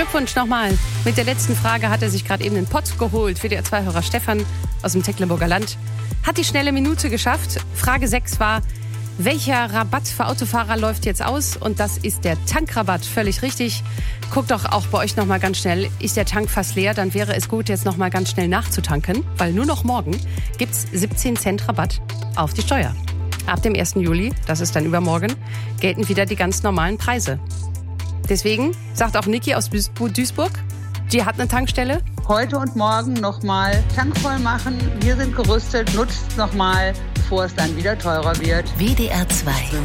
Glückwunsch nochmal. Mit der letzten Frage hat er sich gerade eben den Pott geholt. WDR 2-Hörer Stefan aus dem Tecklenburger Land hat die schnelle Minute geschafft. Frage 6 war, welcher Rabatt für Autofahrer läuft jetzt aus? Und das ist der Tankrabatt. Völlig richtig. Guckt doch auch bei euch nochmal ganz schnell. Ist der Tank fast leer? Dann wäre es gut, jetzt nochmal ganz schnell nachzutanken. Weil nur noch morgen gibt's 17 Cent Rabatt auf die Steuer. Ab dem 1. Juli, das ist dann übermorgen, gelten wieder die ganz normalen Preise. Deswegen sagt auch Niki aus Duisburg, die hat eine Tankstelle. Heute und morgen nochmal Tank voll machen. Wir sind gerüstet. Nutzt nochmal, bevor es dann wieder teurer wird. WDR 2